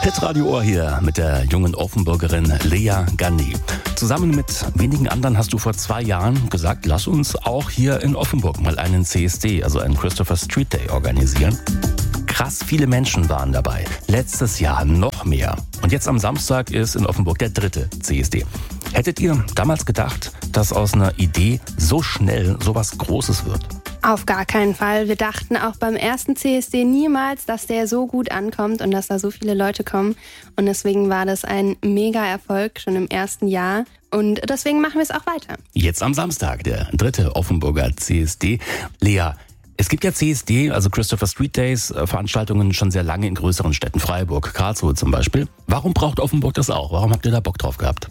Hitradio Ohr hier mit der jungen Offenburgerin Lea Garnet. Zusammen mit wenigen anderen hast du vor 2 Jahren gesagt, lass uns auch hier in Offenburg mal einen CSD, also einen Christopher Street Day, organisieren. Krass viele Menschen waren dabei. Letztes Jahr noch mehr. Und jetzt am Samstag ist in Offenburg der 3. CSD. Hättet ihr damals gedacht, dass aus einer Idee so schnell sowas Großes wird? Auf gar keinen Fall. Wir dachten auch beim ersten CSD niemals, dass der so gut ankommt und dass da so viele Leute kommen. Und deswegen war das ein Mega-Erfolg schon im ersten Jahr. Und deswegen machen wir es auch weiter. Jetzt am Samstag, der 3. Offenburger CSD. Lea, es gibt ja CSD, also Christopher Street Days, Veranstaltungen schon sehr lange in größeren Städten. Freiburg, Karlsruhe zum Beispiel. Warum braucht Offenburg das auch? Warum habt ihr da Bock drauf gehabt?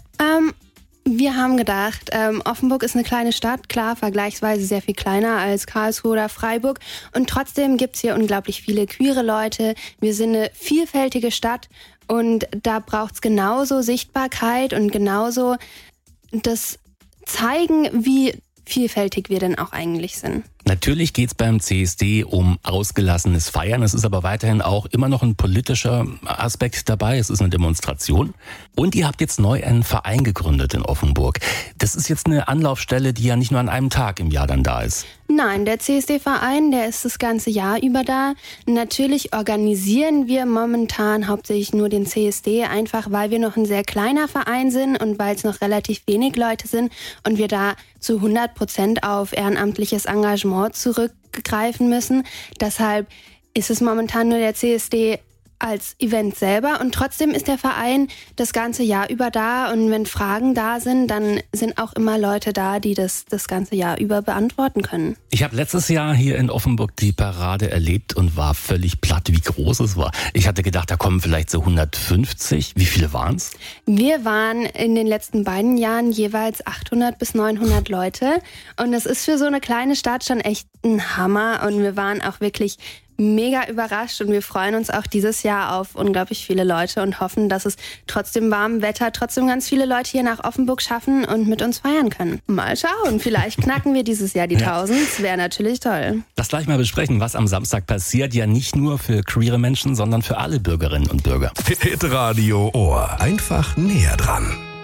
Wir haben gedacht, Offenburg ist eine kleine Stadt, klar, vergleichsweise sehr viel kleiner als Karlsruhe oder Freiburg. Und trotzdem gibt's hier unglaublich viele queere Leute. Wir sind eine vielfältige Stadt und da braucht's genauso Sichtbarkeit und genauso das Zeigen, wie vielfältig wir denn auch eigentlich sind. Natürlich geht's beim CSD um ausgelassenes Feiern. Es ist aber weiterhin auch immer noch ein politischer Aspekt dabei. Es ist eine Demonstration. Und ihr habt jetzt neu einen Verein gegründet in Offenburg. Das ist jetzt eine Anlaufstelle, die ja nicht nur an einem Tag im Jahr dann da ist. Nein, der CSD-Verein, der ist das ganze Jahr über da. Natürlich organisieren wir momentan hauptsächlich nur den CSD, einfach weil wir noch ein sehr kleiner Verein sind und weil es noch relativ wenig Leute sind und wir da zu 100% auf ehrenamtliches Engagement zurückgreifen müssen. Deshalb ist es momentan nur der CSD als Event selber und trotzdem ist der Verein das ganze Jahr über da und wenn Fragen da sind, dann sind auch immer Leute da, die das ganze Jahr über beantworten können. Ich habe letztes Jahr hier in Offenburg die Parade erlebt und war völlig platt, wie groß es war. Ich hatte gedacht, da kommen vielleicht so 150. Wie viele waren's? Wir waren in den letzten beiden Jahren jeweils 800 bis 900 Leute und das ist für so eine kleine Stadt schon echt ein Hammer und wir waren auch wirklich mega überrascht und wir freuen uns auch dieses Jahr auf unglaublich viele Leute und hoffen, dass es trotzdem warmem Wetter trotzdem ganz viele Leute hier nach Offenburg schaffen und mit uns feiern können. Mal schauen, vielleicht knacken wir dieses Jahr die 1000. Das wäre natürlich toll. Lass gleich mal besprechen, was am Samstag passiert. Ja nicht nur für queere Menschen, sondern für alle Bürgerinnen und Bürger. Hitradio Ohr. Einfach näher dran.